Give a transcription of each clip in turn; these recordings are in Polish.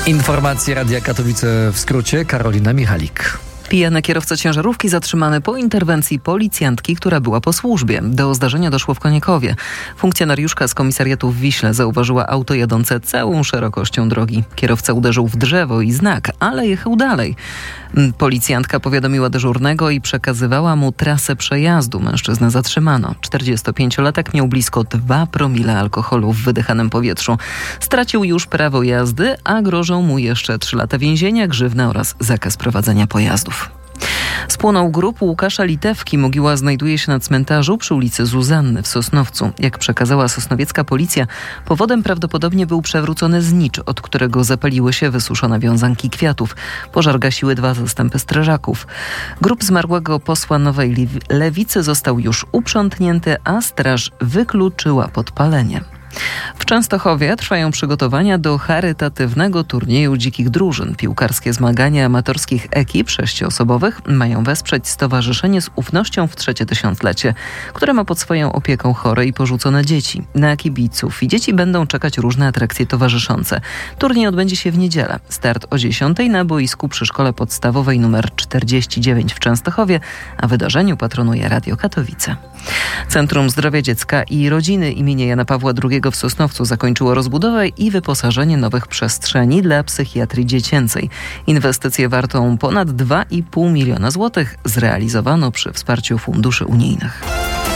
Informacje Radia Katowice w skrócie. Karolina Michalik. Pijany kierowca ciężarówki zatrzymany po interwencji policjantki, która była po służbie. Do zdarzenia doszło w Koniekowie. Funkcjonariuszka z komisariatu w Wiśle zauważyła auto jadące całą szerokością drogi. Kierowca uderzył w drzewo i znak, ale jechał dalej. Policjantka powiadomiła dyżurnego i przekazywała mu trasę przejazdu. Mężczyznę zatrzymano. 45-latek miał blisko 2 promile alkoholu w wydychanym powietrzu. Stracił już prawo jazdy, a grożą mu jeszcze 3 lata więzienia, grzywna oraz zakaz prowadzenia pojazdów. Spłonął grób Łukasza Litewki. Mogiła znajduje się na cmentarzu przy ulicy Zuzanny w Sosnowcu. Jak przekazała sosnowiecka policja, powodem prawdopodobnie był przewrócony znicz, od którego zapaliły się wysuszone wiązanki kwiatów. Pożar gasiły 2 zastępy strażaków. Grób zmarłego posła Nowej Lewicy został już uprzątnięty, a straż wykluczyła podpalenie. W Częstochowie trwają przygotowania do charytatywnego turnieju dzikich drużyn. Piłkarskie zmagania amatorskich ekip 6-osobowych mają wesprzeć Stowarzyszenie z Ufnością w 3. tysiąclecie, które ma pod swoją opieką chore i porzucone dzieci. Na kibiców i dzieci będą czekać różne atrakcje towarzyszące. Turniej odbędzie się w niedzielę. Start o 10:00 na boisku przy Szkole Podstawowej nr 49 w Częstochowie, a wydarzeniu patronuje Radio Katowice. Centrum Zdrowia Dziecka i Rodziny imienia Jana Pawła II w Sosnowcu zakończyło rozbudowę i wyposażenie nowych przestrzeni dla psychiatrii dziecięcej. Inwestycję wartą ponad 2,5 miliona złotych zrealizowano przy wsparciu funduszy unijnych.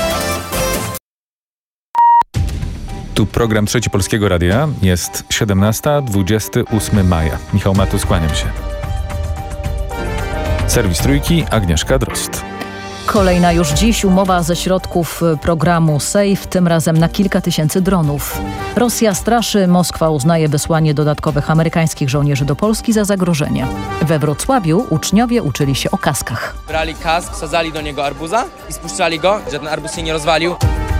Tu program Trzeci Polskiego Radia. Jest 17, 28 maja. Michał Matus, kłaniam się. Serwis Trójki, Agnieszka Drozd. Kolejna już dziś umowa ze środków programu SAFE, tym razem na kilka tysięcy dronów. Rosja straszy, Moskwa uznaje wysłanie dodatkowych amerykańskich żołnierzy do Polski za zagrożenie. We Wrocławiu uczniowie uczyli się o kaskach. Brali kask, wsadzali do niego arbuza i spuszczali go, że ten arbuz się nie rozwalił.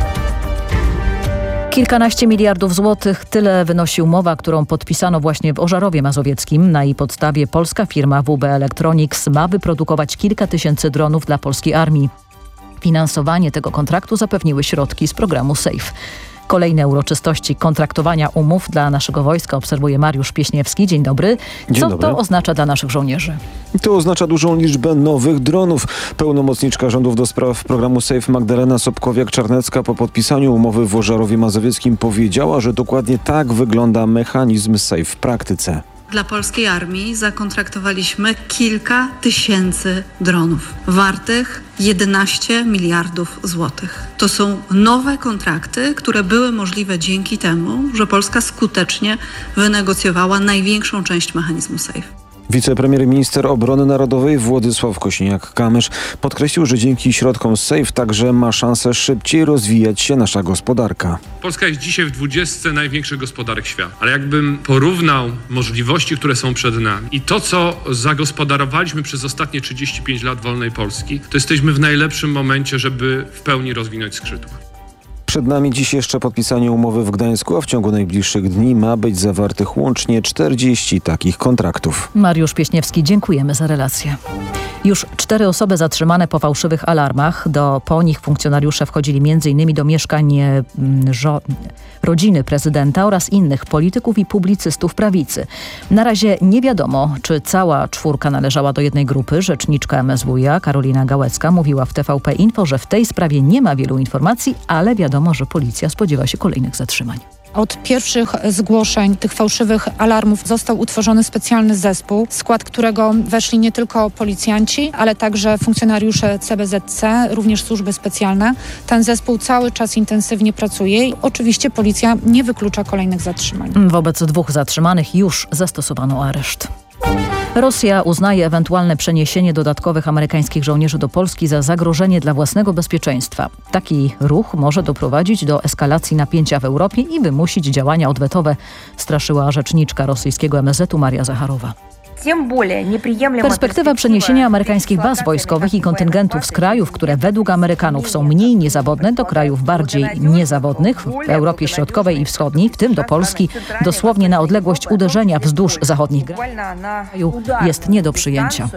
Kilkanaście miliardów złotych, tyle wynosi umowa, którą podpisano właśnie w Ożarowie Mazowieckim. Na jej podstawie polska firma WB Electronics ma wyprodukować kilka tysięcy dronów dla polskiej armii. Finansowanie tego kontraktu zapewniły środki z programu SAFE. Kolejne uroczystości kontraktowania umów dla naszego wojska obserwuje Mariusz Pieśniewski. Dzień dobry. Co to oznacza dla naszych żołnierzy? To oznacza dużą liczbę nowych dronów. Pełnomocniczka rządów do spraw programu SAFE Magdalena Sobkowiak-Czarnecka po podpisaniu umowy w Ożarowie Mazowieckim powiedziała, że dokładnie tak wygląda mechanizm SAFE w praktyce. Dla polskiej armii zakontraktowaliśmy kilka tysięcy dronów wartych 11 miliardów złotych. To są nowe kontrakty, które były możliwe dzięki temu, że Polska skutecznie wynegocjowała największą część mechanizmu SAFE. Wicepremier i minister obrony narodowej Władysław Kosiniak-Kamysz podkreślił, że dzięki środkom SAFE także ma szansę szybciej rozwijać się nasza gospodarka. Polska jest dzisiaj w 20 największych gospodarek świata. Ale jakbym porównał możliwości, które są przed nami i to, co zagospodarowaliśmy przez ostatnie 35 lat wolnej Polski, to jesteśmy w najlepszym momencie, żeby w pełni rozwinąć skrzydła. Przed nami dziś jeszcze podpisanie umowy w Gdańsku, a w ciągu najbliższych dni ma być zawartych łącznie 40 takich kontraktów. Mariusz Pieśniewski, dziękujemy za relację. Już 4 osoby zatrzymane po fałszywych alarmach. Po nich funkcjonariusze wchodzili m.in. do mieszkań rodziny prezydenta oraz innych polityków i publicystów prawicy. Na razie nie wiadomo, czy cała 4 należała do jednej grupy. Rzeczniczka MSWiA Karolina Gałecka mówiła w TVP Info, że w tej sprawie nie ma wielu informacji, ale wiadomo, że policja spodziewa się kolejnych zatrzymań. Od pierwszych zgłoszeń tych fałszywych alarmów został utworzony specjalny zespół, w skład którego weszli nie tylko policjanci, ale także funkcjonariusze CBZC, również służby specjalne. Ten zespół cały czas intensywnie pracuje i oczywiście policja nie wyklucza kolejnych zatrzymań. Wobec 2 zatrzymanych już zastosowano areszt. Rosja uznaje ewentualne przeniesienie dodatkowych amerykańskich żołnierzy do Polski za zagrożenie dla własnego bezpieczeństwa. Taki ruch może doprowadzić do eskalacji napięcia w Europie i wymusić działania odwetowe, straszyła rzeczniczka rosyjskiego MSZ-u Maria Zacharowa. Perspektywa przeniesienia amerykańskich baz wojskowych i kontyngentów z krajów, które według Amerykanów są mniej niezawodne, do krajów bardziej niezawodnych w Europie Środkowej i Wschodniej, w tym do Polski, dosłownie na odległość uderzenia wzdłuż zachodnich granic, jest nie do przyjęcia.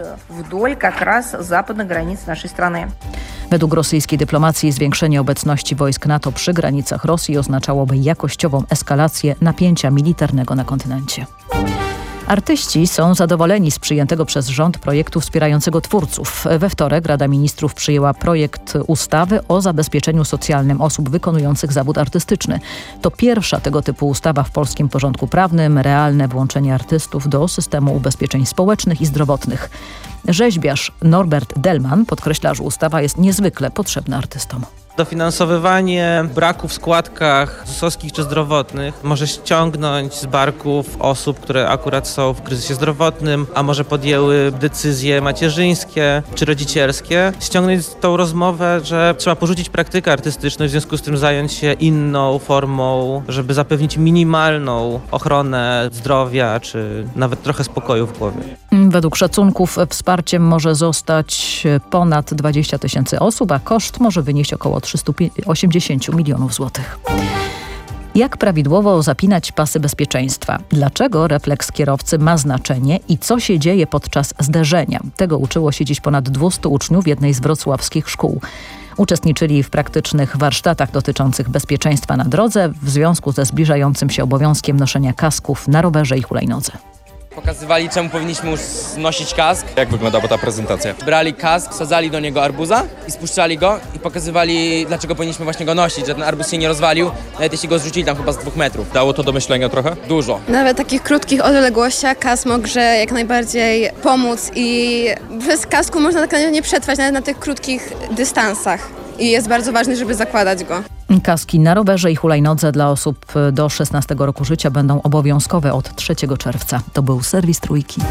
Według rosyjskiej dyplomacji zwiększenie obecności wojsk NATO przy granicach Rosji oznaczałoby jakościową eskalację napięcia militarnego na kontynencie. Artyści są zadowoleni z przyjętego przez rząd projektu wspierającego twórców. We wtorek Rada Ministrów przyjęła projekt ustawy o zabezpieczeniu socjalnym osób wykonujących zawód artystyczny. To pierwsza tego typu ustawa w polskim porządku prawnym, realne włączenie artystów do systemu ubezpieczeń społecznych i zdrowotnych. Rzeźbiarz Norbert Dellmann podkreśla, że ustawa jest niezwykle potrzebna artystom. Dofinansowywanie braku w składkach ZUS-owskich czy zdrowotnych może ściągnąć z barków osób, które akurat są w kryzysie zdrowotnym, a może podjęły decyzje macierzyńskie czy rodzicielskie. Ściągnąć tą rozmowę, że trzeba porzucić praktykę artystyczną i w związku z tym zająć się inną formą, żeby zapewnić minimalną ochronę zdrowia czy nawet trochę spokoju w głowie. Według szacunków wsparciem może zostać ponad 20 000 osób, a koszt może wynieść około 380 milionów złotych. Jak prawidłowo zapinać pasy bezpieczeństwa? Dlaczego refleks kierowcy ma znaczenie i co się dzieje podczas zderzenia? Tego uczyło się dziś ponad 200 uczniów w jednej z wrocławskich szkół. Uczestniczyli w praktycznych warsztatach dotyczących bezpieczeństwa na drodze w związku ze zbliżającym się obowiązkiem noszenia kasków na rowerze i hulajnodze. Pokazywali, czemu powinniśmy już nosić kask. Jak wyglądała ta prezentacja? Brali kask, wsadzali do niego arbuza i spuszczali go i pokazywali, dlaczego powinniśmy właśnie go nosić, że ten arbuz się nie rozwalił, nawet jeśli go zrzucili tam chyba z 2 metrów. Dało to do myślenia trochę? Dużo. Nawet w takich krótkich odległościach kask może jak najbardziej pomóc i bez kasku można tak naprawdę nie przetrwać nawet na tych krótkich dystansach. I jest bardzo ważne, żeby zakładać go. Kaski na rowerze i hulajnodze dla osób do 16 roku życia będą obowiązkowe od 3 czerwca. To był serwis Trójki.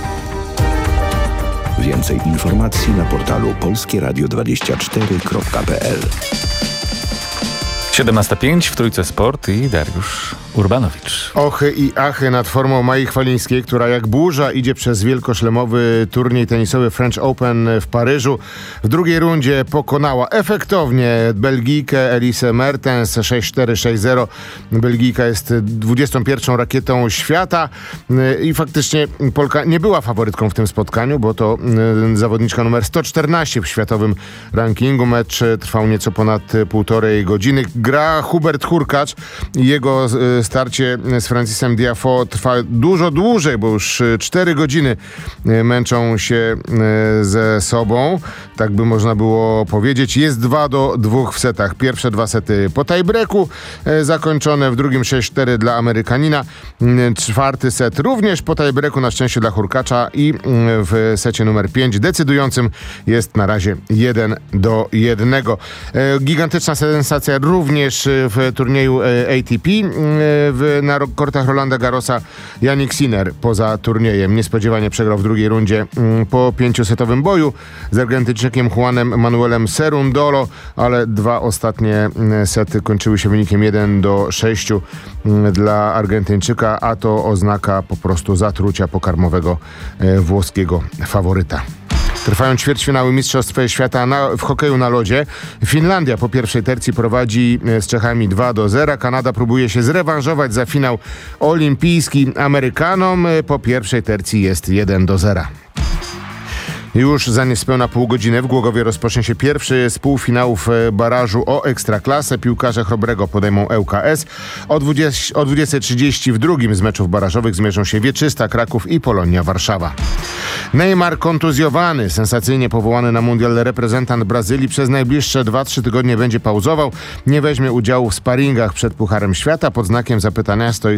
Więcej informacji na portalu polskieradio24.pl. 17:05 w Trójce Sport i Dariusz Urbanowicz. Ochy i achy nad formą Mai Chwalińskiej, która jak burza idzie przez wielkoszlemowy turniej tenisowy French Open w Paryżu. W drugiej rundzie pokonała efektownie Belgijkę Elise Mertens 6-4, 6-0. Belgijka jest 21. rakietą świata i faktycznie Polka nie była faworytką w tym spotkaniu, bo to zawodniczka numer 114 w światowym rankingu. Mecz trwał nieco ponad 1,5 godziny. Gra Hubert Hurkacz i jego starcie z Francisem Tiafoe trwa dużo dłużej, bo już 4 godziny męczą się ze sobą, tak by można było powiedzieć. Jest 2-2 w setach. Pierwsze 2 sety po tiebreaku zakończone, w drugim 6-4 dla Amerykanina. 4. set również po tiebreaku, na szczęście dla Hurkacza, i w secie numer 5 decydującym jest na razie 1-1. Gigantyczna sensacja również w turnieju ATP. Na kortach Rolanda Garrosa Jannik Sinner poza turniejem niespodziewanie przegrał w drugiej rundzie po 5-setowym boju z Argentyńczykiem Juanem Manuelem Cerundolo, ale 2 ostatnie sety kończyły się wynikiem 1-6 dla Argentyńczyka, a to oznaka po prostu zatrucia pokarmowego włoskiego faworyta. Trwają ćwierćfinały Mistrzostw Świata w hokeju na lodzie. Finlandia po pierwszej tercji prowadzi z Czechami 2-0. Kanada próbuje się zrewanżować za finał olimpijski Amerykanom. Po pierwszej tercji jest 1-0. Już za niespełna pół godziny w Głogowie rozpocznie się pierwszy z półfinałów barażu o Ekstraklasę. Piłkarze Chrobrego podejmą ŁKS. O 20:30 w drugim z meczów barażowych zmierzą się Wieczysta, Kraków i Polonia Warszawa. Neymar kontuzjowany. Sensacyjnie powołany na mundial reprezentant Brazylii przez najbliższe 2-3 tygodnie będzie pauzował. Nie weźmie udziału w sparingach przed Pucharem Świata. Pod znakiem zapytania stoi